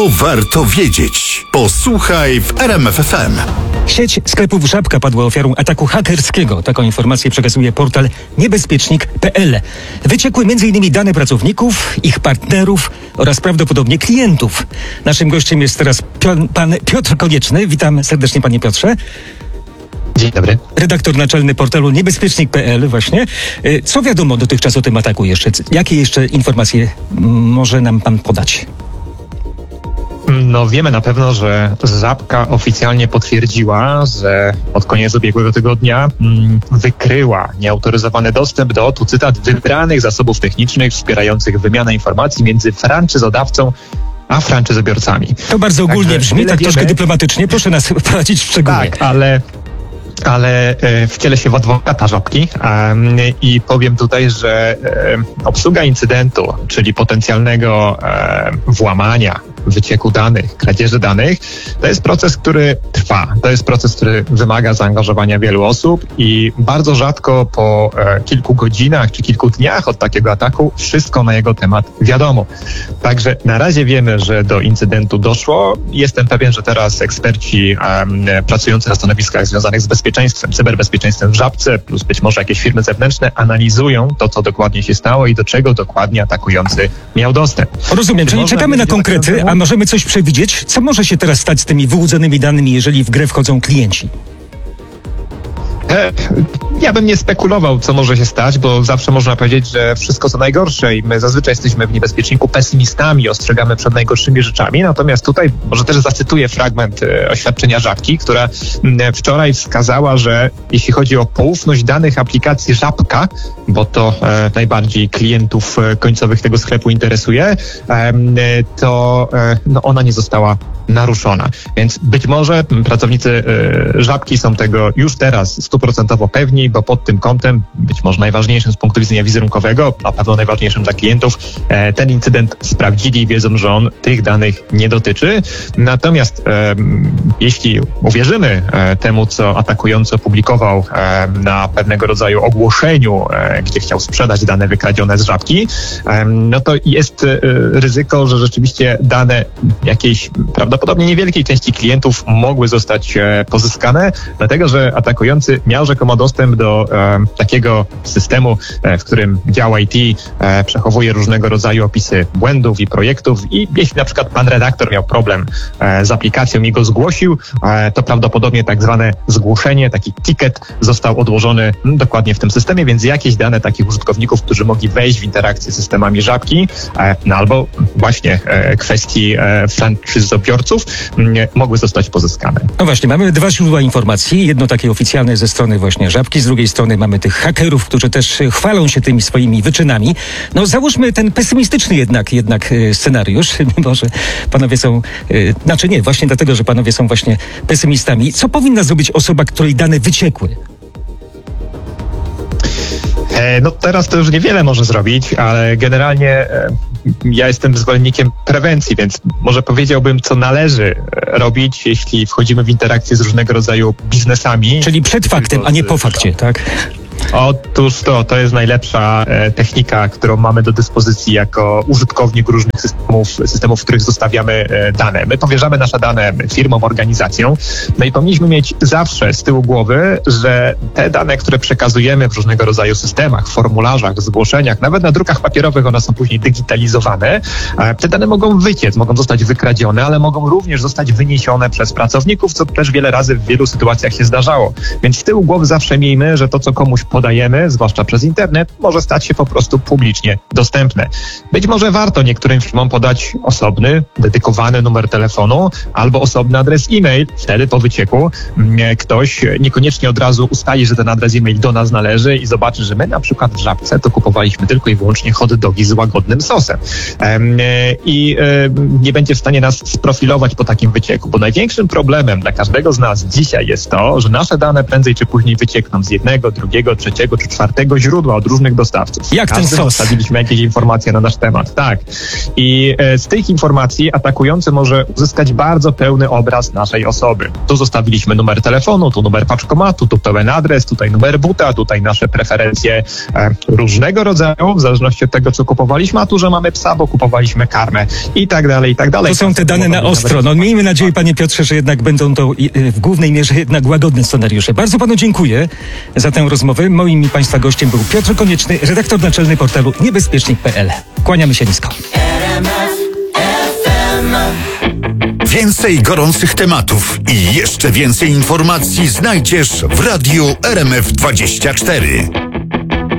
Co warto wiedzieć? Posłuchaj w RMF FM. Sieć sklepów Żabka padła ofiarą ataku hakerskiego. Taką informację przekazuje portal niebezpiecznik.pl. Wyciekły m.in. dane pracowników, ich partnerów oraz prawdopodobnie klientów. Naszym gościem jest teraz pan Piotr Konieczny. Witam serdecznie, panie Piotrze. Dzień dobry. Redaktor naczelny portalu niebezpiecznik.pl właśnie. Co wiadomo dotychczas o tym ataku jeszcze? Jakie jeszcze informacje może nam pan podać? No wiemy na pewno, że Żabka oficjalnie potwierdziła, że pod koniec ubiegłego tygodnia wykryła nieautoryzowany dostęp do, tu cytat, wybranych zasobów technicznych wspierających wymianę informacji między franczyzodawcą a franczyzobiorcami. To bardzo ogólnie Także brzmi, tak troszkę dyplomatycznie. Proszę nas wprowadzić w szczegóły. Tak, ale wcielę się w adwokata Żabki i powiem tutaj, że obsługa incydentu, czyli potencjalnego włamania, wycieku danych, kradzieży danych, to jest proces, który trwa. To jest proces, który wymaga zaangażowania wielu osób i bardzo rzadko po kilku godzinach czy kilku dniach od takiego ataku wszystko na jego temat wiadomo. Także na razie wiemy, że do incydentu doszło. Jestem pewien, że teraz eksperci pracujący na stanowiskach związanych z bezpieczeństwem, cyberbezpieczeństwem w Żabce, plus być może jakieś firmy zewnętrzne, analizują to, co dokładnie się stało i do czego dokładnie atakujący miał dostęp. Rozumiem, czyli czekamy na konkrety, a możemy coś przewidzieć? Co może się teraz stać z tymi wyłudzonymi danymi, jeżeli w grę wchodzą klienci? Ja bym nie spekulował, co może się stać, bo zawsze można powiedzieć, że wszystko co najgorsze i my zazwyczaj jesteśmy w niebezpieczniku pesymistami, ostrzegamy przed najgorszymi rzeczami. Natomiast tutaj może też zacytuję fragment oświadczenia Żabki, która wczoraj wskazała, że jeśli chodzi o poufność danych aplikacji Żabka, bo to najbardziej klientów końcowych tego sklepu interesuje, to ona nie została naruszona. Więc być może pracownicy Żabki są tego już teraz 100% pewni, bo pod tym kątem, być może najważniejszym z punktu widzenia wizerunkowego, na pewno najważniejszym dla klientów, ten incydent sprawdzili i wiedzą, że on tych danych nie dotyczy. Natomiast jeśli uwierzymy temu, co atakujący opublikował na pewnego rodzaju ogłoszeniu, gdzie chciał sprzedać dane wykradzione z Żabki, no to jest ryzyko, że rzeczywiście dane jakiejś prawdopodobnie niewielkiej części klientów mogły zostać pozyskane, dlatego że atakujący miał rzekomo dostęp do takiego systemu, w którym dział IT przechowuje różnego rodzaju opisy błędów i projektów i jeśli na przykład pan redaktor miał problem z aplikacją i go zgłosił, to prawdopodobnie tak zwane zgłoszenie, taki ticket został odłożony dokładnie w tym systemie, więc jakieś dane takich użytkowników, którzy mogli wejść w interakcję z systemami Żabki, albo właśnie kwestii franczyzobiorców mogły zostać pozyskane. No właśnie, mamy dwa źródła informacji. Jedno takie oficjalne ze strony właśnie Żabki, z drugiej strony mamy tych hakerów, którzy też chwalą się tymi swoimi wyczynami. No załóżmy ten pesymistyczny jednak scenariusz, mimo że panowie są, właśnie dlatego, że panowie są właśnie pesymistami. Co powinna zrobić osoba, której dane wyciekły? No teraz to już niewiele może zrobić, ale generalnie ja jestem zwolennikiem prewencji, więc może powiedziałbym, co należy robić, jeśli wchodzimy w interakcję z różnego rodzaju biznesami. Czyli przed faktem, a nie po fakcie, tak? Otóż to jest najlepsza technika, którą mamy do dyspozycji jako użytkownik różnych systemów, w których zostawiamy dane. My powierzamy nasze dane firmom, organizacjom, no i powinniśmy mieć zawsze z tyłu głowy, że te dane, które przekazujemy w różnego rodzaju systemach, formularzach, zgłoszeniach, nawet na drukach papierowych one są później digitalizowane, te dane mogą wyciec, mogą zostać wykradzione, ale mogą również zostać wyniesione przez pracowników, co też wiele razy w wielu sytuacjach się zdarzało. Więc z tyłu głowy zawsze miejmy, że to, co komuś podajemy, zwłaszcza przez internet, może stać się po prostu publicznie dostępne. Być może warto niektórym firmom podać osobny, dedykowany numer telefonu albo osobny adres e-mail. Wtedy po wycieku ktoś niekoniecznie od razu ustali, że ten adres e-mail do nas należy i zobaczy, że my na przykład w Żabce to kupowaliśmy tylko i wyłącznie hot dogi z łagodnym sosem. I nie będzie w stanie nas sprofilować po takim wycieku, bo największym problemem dla każdego z nas dzisiaj jest to, że nasze dane prędzej czy później wyciekną z jednego, drugiego, trzeciego trzeciego czy czwartego źródła od różnych dostawców. Jak ten sos? Zostawiliśmy jakieś informacje na nasz temat. Tak. I z tych informacji atakujący może uzyskać bardzo pełny obraz naszej osoby. Tu zostawiliśmy numer telefonu, tu numer paczkomatu, tu pełen adres, tutaj numer buta, tutaj nasze preferencje różnego rodzaju, w zależności od tego, co kupowaliśmy, a tu, że mamy psa, bo kupowaliśmy karmę i tak dalej, i tak dalej. To są te dane na ostro. No miejmy nadzieję, panie Piotrze, że jednak będą to w głównej mierze jednak łagodne scenariusze. Bardzo panu dziękuję za tę rozmowę. Moim i państwa gościem był Piotr Konieczny, redaktor naczelny portalu niebezpiecznik.pl. Kłaniamy się nisko. Więcej gorących tematów i jeszcze więcej informacji znajdziesz w Radiu RMF24.